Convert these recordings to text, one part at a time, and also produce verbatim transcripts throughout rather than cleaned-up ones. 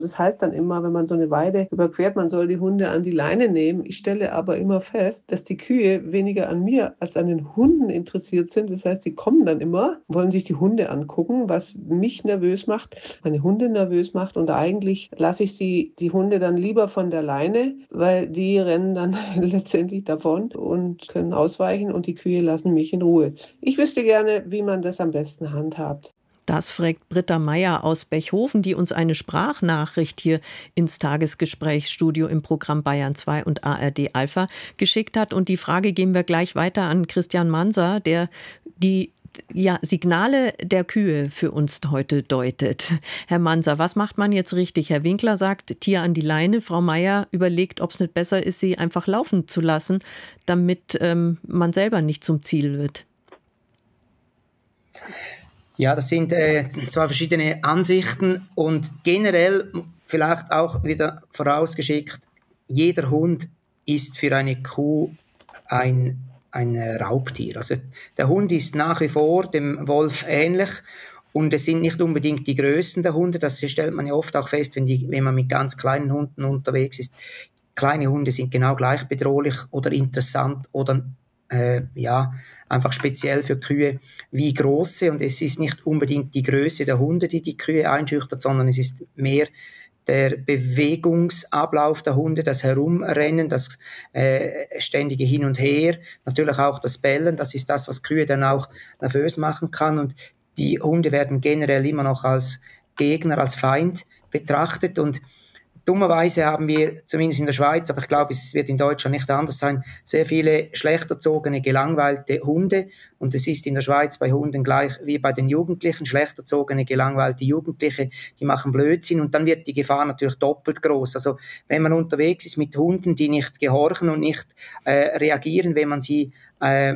Das heißt dann immer, wenn man so eine Weide überquert, man soll die Hunde an die Leine nehmen. Ich stelle aber immer fest, dass die Kühe weniger an mir als an den Hunden interessiert sind. Das heißt, die kommen dann immer, wollen sich die Hunde angucken, was mich nervös macht, meine Hunde nervös macht. Und eigentlich lasse ich sie, die Hunde dann lieber von der Leine, weil die rennen dann letztendlich davon und können ausweichen und die Kühe lassen mich in Ruhe. Ich wüsste gerne, wie man das am besten handhabt. Das fragt Britta Meier aus Bechhofen, die uns eine Sprachnachricht hier ins Tagesgesprächsstudio im Programm Bayern zwei und A R D Alpha geschickt hat. Und die Frage geben wir gleich weiter an Christian Manser, der die ja, Signale der Kühe für uns heute deutet. Herr Manser, was macht man jetzt richtig? Herr Winkler sagt, Tier an die Leine. Frau Meier überlegt, ob es nicht besser ist, sie einfach laufen zu lassen, damit ähm, man selber nicht zum Ziel wird. Ja, das sind äh, zwei verschiedene Ansichten und generell vielleicht auch wieder vorausgeschickt, jeder Hund ist für eine Kuh ein, ein Raubtier. Also der Hund ist nach wie vor dem Wolf ähnlich und es sind nicht unbedingt die Größen der Hunde, das stellt man ja oft auch fest, wenn, die, wenn man mit ganz kleinen Hunden unterwegs ist. Kleine Hunde sind genau gleich bedrohlich oder interessant oder äh, ja, einfach speziell für Kühe wie große. Und es ist nicht unbedingt die Größe der Hunde, die die Kühe einschüchtert, sondern es ist mehr der Bewegungsablauf der Hunde, das Herumrennen, das äh, ständige Hin und Her, natürlich auch das Bellen, das ist das, was Kühe dann auch nervös machen kann. Und die Hunde werden generell immer noch als Gegner, als Feind betrachtet. Und dummerweise haben wir, zumindest in der Schweiz, aber ich glaube, es wird in Deutschland nicht anders sein, sehr viele schlecht erzogene, gelangweilte Hunde. Und es ist in der Schweiz bei Hunden gleich wie bei den Jugendlichen, schlecht erzogene, gelangweilte Jugendliche, die machen Blödsinn und dann wird die Gefahr natürlich doppelt groß. Also wenn man unterwegs ist mit Hunden, die nicht gehorchen und nicht äh, reagieren, wenn man sie äh,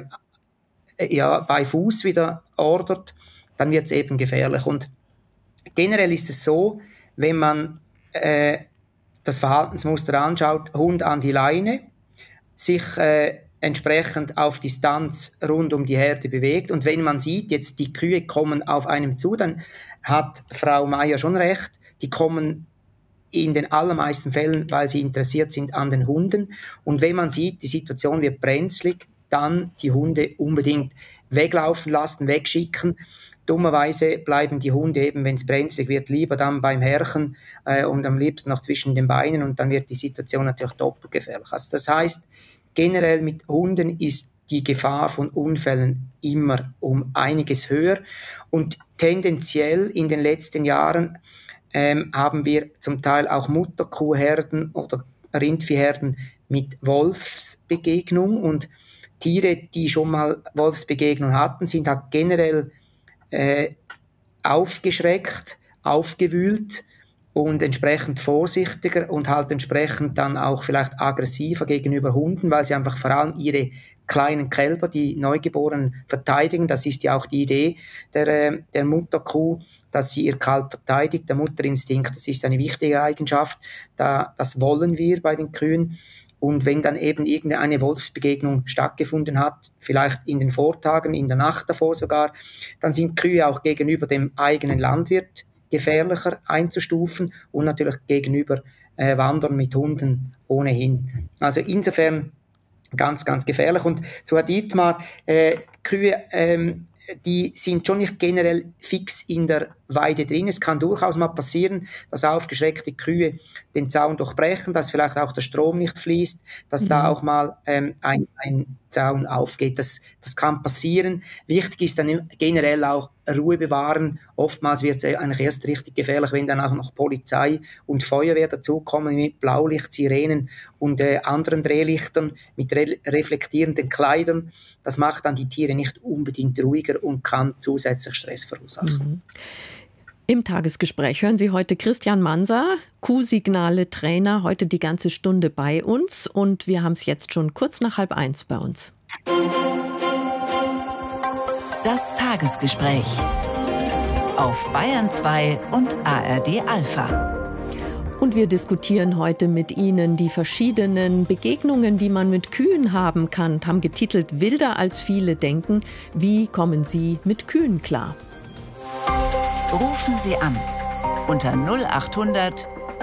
ja, bei Fuß wieder ordert, dann wird es eben gefährlich. Und generell ist es so, wenn man äh, das Verhaltensmuster anschaut, Hund an die Leine, sich äh, entsprechend auf Distanz rund um die Herde bewegt. Und wenn man sieht, jetzt die Kühe kommen auf einem zu, dann hat Frau Meier schon recht, die kommen in den allermeisten Fällen, weil sie interessiert sind an den Hunden. Und wenn man sieht, die Situation wird brenzlig, dann die Hunde unbedingt weglaufen lassen, wegschicken. Dummerweise bleiben die Hunde eben, wenn es brenzlig wird, lieber dann beim Herrchen äh, und am liebsten noch zwischen den Beinen und dann wird die Situation natürlich doppelt gefährlich. Also das heißt, generell mit Hunden ist die Gefahr von Unfällen immer um einiges höher und tendenziell in den letzten Jahren ähm, haben wir zum Teil auch Mutterkuhherden oder Rindviehherden mit Wolfsbegegnung und Tiere, die schon mal Wolfsbegegnung hatten, sind halt generell Äh, aufgeschreckt, aufgewühlt und entsprechend vorsichtiger und halt entsprechend dann auch vielleicht aggressiver gegenüber Hunden, weil sie einfach vor allem ihre kleinen Kälber, die Neugeborenen, verteidigen. Das ist ja auch die Idee der, äh, der Mutterkuh, dass sie ihr Kalb verteidigt. Der Mutterinstinkt, das ist eine wichtige Eigenschaft. Da, das wollen wir bei den Kühen. Und wenn dann eben irgendeine Wolfsbegegnung stattgefunden hat, vielleicht in den Vortagen, in der Nacht davor sogar, dann sind Kühe auch gegenüber dem eigenen Landwirt gefährlicher einzustufen und natürlich gegenüber äh, Wandern mit Hunden ohnehin. Also insofern ganz, ganz gefährlich. Und zu Herr Dietmar, äh, Kühe, ähm, die sind schon nicht generell fix in der Weide drin. Es kann durchaus mal passieren, dass aufgeschreckte Kühe den Zaun durchbrechen, dass vielleicht auch der Strom nicht fließt, dass mhm. da auch mal ähm, ein, ein Zaun aufgeht. Das, das kann passieren. Wichtig ist dann generell auch Ruhe bewahren. Oftmals wird es eigentlich erst richtig gefährlich, wenn dann auch noch Polizei und Feuerwehr dazukommen mit Blaulicht, Sirenen und äh, anderen Drehlichtern mit re- reflektierenden Kleidern. Das macht dann die Tiere nicht unbedingt ruhiger und kann zusätzlich Stress verursachen. Mhm. Im Tagesgespräch hören Sie heute Christian Manser, Kuhsignale-Trainer, heute die ganze Stunde bei uns und wir haben es jetzt schon kurz nach halb eins bei uns. Das Tagesgespräch auf Bayern zwei und A R D Alpha. Und wir diskutieren heute mit Ihnen die verschiedenen Begegnungen, die man mit Kühen haben kann, haben getitelt Wilder als viele denken. Wie kommen Sie mit Kühen klar? Rufen Sie an unter null acht hundert